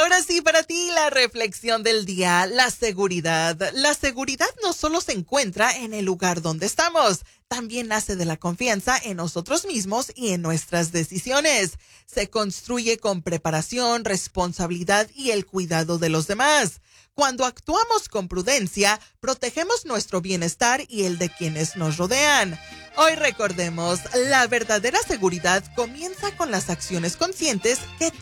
Ahora sí, para ti la reflexión del día, la seguridad. La seguridad no solo se encuentra en el lugar donde estamos, también nace de la confianza en nosotros mismos y en nuestras decisiones. Se construye con preparación, responsabilidad y el cuidado de los demás. Cuando actuamos con prudencia, protegemos nuestro bienestar y el de quienes nos rodean. Hoy recordemos, la verdadera seguridad comienza con las acciones conscientes que